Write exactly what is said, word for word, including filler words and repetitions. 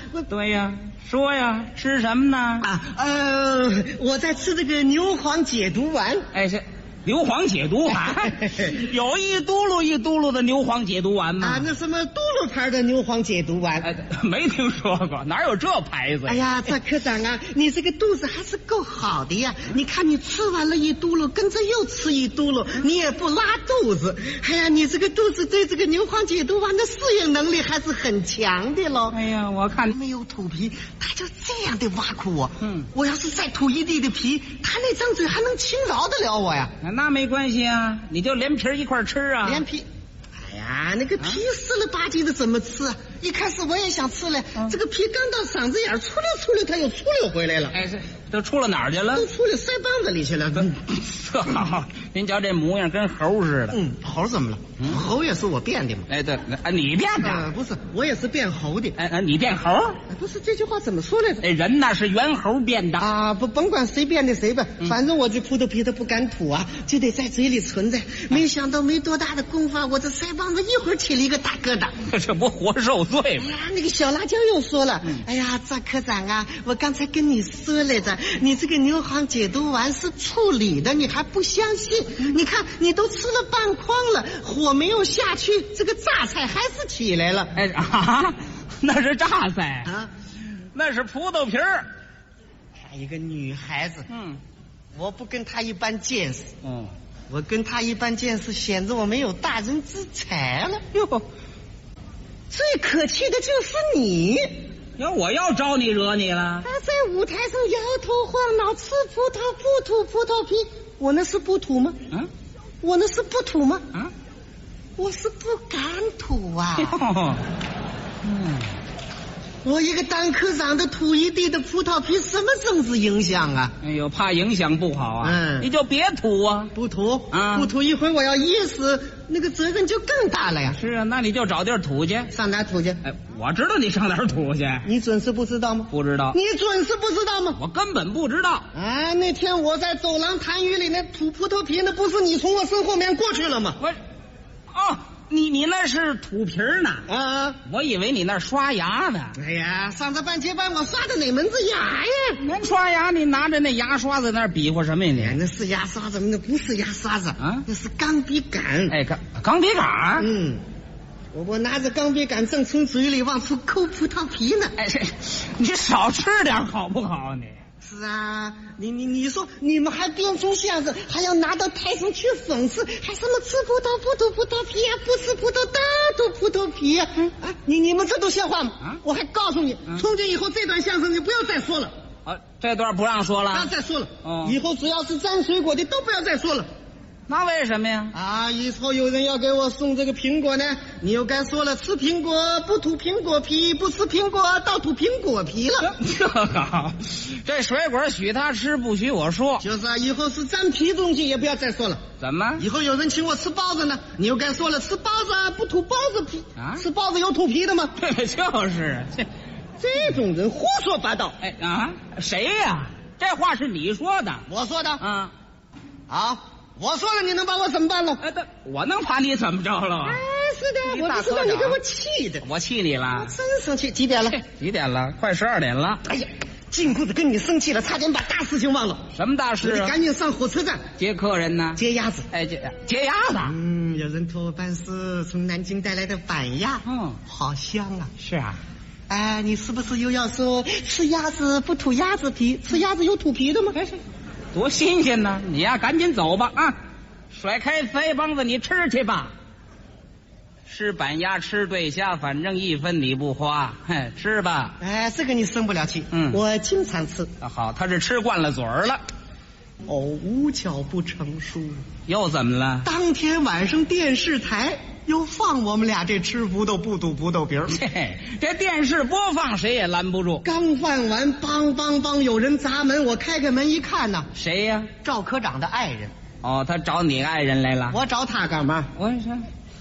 我对呀，说呀，吃什么呢？ 啊，呃，我在吃这个牛黄解毒丸。 哎，这牛黄解毒丸，有一嘟噜一嘟噜的牛黄解毒丸吗？ 啊，那什么嘟噜牌的牛黄解毒丸？ 哎，没听说过，哪有这牌子呀？ 哎呀，这科长啊，你这个肚子还是够好的呀！你看你吃完了一嘟噜，跟着又吃一嘟噜，你也不拉肚子。哎呀，你这个肚子对这个牛黄解毒丸的适应能力还是很强的喽。 哎呀，我看没有吐皮，他就这样的挖苦我。 嗯， 我要是再吐一地的皮，他那张嘴还能轻饶得了我呀？ 那没关系啊，你就连皮一块吃啊。 连皮。哎呀，那个皮湿了吧唧的怎么吃啊？一开始我也想吃了， 嗯、 这个皮刚到嗓子眼儿，出溜出溜，它又出溜回来了。 哎，这都出了哪儿去了？ 都出了腮帮子里去了。嗯， 这好，您瞧这模样跟猴似的。 嗯，猴怎么了？嗯、猴也是我变的嘛。 哎，对，啊，你变的、 呃？不是，我也是变猴的。 哎哎，你变猴？ 不是，这句话怎么说来着？ 哎，人那是猿猴变的啊！不，甭管谁变的谁吧，嗯、反正我这葡萄皮它不敢吐啊，就得在嘴里存在。没想到没多大的功夫，我这腮帮子一会儿起了一个大疙瘩。 这不活受罪吗？ 哎呀，那个小辣椒又说了，嗯、哎呀，赵科长啊，我刚才跟你说来着，你这个牛黄解毒丸是处理的，你还不相信？嗯、你看，你都吃了半筐了，火没有下去，这个榨菜还是起来了。 哎啊，那是榨菜啊， 那是葡萄皮儿。 她一个女孩子， 嗯， 我不跟她一般见识， 嗯， 我跟她一般见识，显得我没有大人之才了。哟，最可气的就是你。 要我要招你惹你了？ 他在舞台上摇头晃脑，吃葡萄不吐葡萄皮，我那是不吐吗？ 嗯， 我那是不吐吗？ 嗯， 我是不敢吐啊。 嗯， 我一个当科长的吐一地的葡萄皮，什么政治影响啊？ 哎呦，怕影响不好啊。 嗯， 你就别吐啊， 不吐啊， 不吐，一会儿我要噎死，那个责任就更大了呀。 是啊，那你就找地儿吐去。 上哪吐去？ 哎，我知道你上哪儿吐去。 你准是不知道吗？ 不知道。 你准是不知道吗？ 我根本不知道。 啊，那天我在走廊痰盂里那吐葡萄皮，那不是你从我身后面过去了吗？ 我，哦。你你那是吐皮儿呢啊！ 我以为你那刷牙呢。 哎呀，上这半截班我刷的哪门子牙呀？ 那刷牙你拿着那牙刷子那儿比划什么呀你？ 哎，那是牙刷子，那不是牙刷子啊， 那是钢笔杆。 哎，钢钢笔杆。 嗯，我我拿着钢笔杆正从嘴里往出抠葡萄皮呢。 哎，你少吃点好不好你？ 是啊，你你你说你们还编出相声，还要拿到台上去讽刺，还什么吃葡萄不吐葡萄皮啊，不吃葡萄大吐葡萄皮啊！嗯啊，你你们这都像话吗？啊！我还告诉你，嗯、从今以后这段相声你不要再说了。 啊，这段不让说了， 不要再说了。 哦， 以后只要是沾水果的都不要再说了。 那为什么呀？ 啊，以后有人要给我送这个苹果呢，你又该说了，吃苹果不吐苹果皮，不吃苹果倒吐苹果皮了。 这好，这水果许他吃，不许我说。 就是啊，以后是沾皮东西也不要再说了。 怎么？ 以后有人请我吃包子呢，你又该说了，吃包子啊不吐包子皮啊？吃包子有吐皮的吗？ 就是这这种人胡说八道。 哎啊，谁呀？这话是你说的？ 我说的。 啊， 好。我说了，你能把我怎么办了？ 哎，我能把你怎么着了？ 哎，是的，我不知道你给我气的， 我气你了， 我真生气。几点了？ 几点了？快十二点了。 哎呀，禁锢着跟你生气了，差点把大事情忘了。 什么大事啊？ 你赶紧上火车站接客人呢？ 接鸭子。 哎，接接鸭子。 嗯，有人托我办事，从南京带来的板鸭， 嗯， 好香啊。 是啊。 哎，你是不是又要说吃鸭子不吐鸭子皮，吃鸭子有吐皮的吗？ 哎，多新鲜呢！你呀，赶紧走吧啊！甩开腮帮子，你吃去吧。吃板鸭，吃对虾，反正一分你不花，嘿，吃吧。 哎，这个你生不了气。 嗯， 我经常吃。 啊，好，他是吃惯了嘴儿了。 哦，无巧不成书。 又怎么了？ 当天晚上电视台又放我们俩这吃葡萄不吐葡萄皮儿。 嘿，这电视播放谁也拦不住。 刚放完，梆梆梆，有人砸门，我开开门一看呢， 谁呀？ 赵科长的爱人。 哦，他找你爱人来了。 我找他干嘛？ 我说